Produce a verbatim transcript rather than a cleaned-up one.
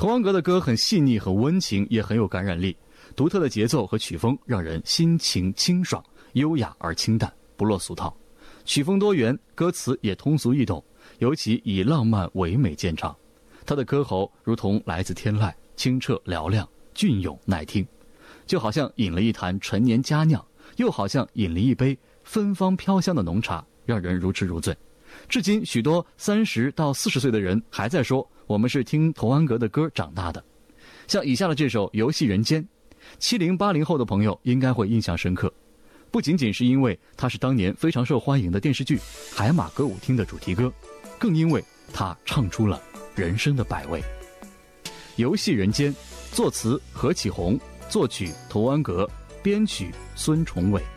童安格的歌很细腻、很温情，也很有感染力。独特的节奏和曲风让人心情清爽、优雅而清淡，不落俗套。曲风多元，歌词也通俗易懂，尤其以浪漫唯美见长。他的歌喉如同来自天籁，清澈嘹亮，隽永耐听，就好像饮了一坛陈年佳酿，又好像饮了一杯芬芳飘香的浓茶，让人如痴如醉。至今许多三十到四十岁的人还在说我们是听童安格的歌长大的。像以下的这首《游戏人间》，七零八零后的朋友应该会印象深刻，不仅仅是因为它是当年非常受欢迎的电视剧《海马歌舞厅》的主题歌，更因为它唱出了人生的百味。《游戏人间》作词何启宏，作曲童安格，编曲孙崇伟。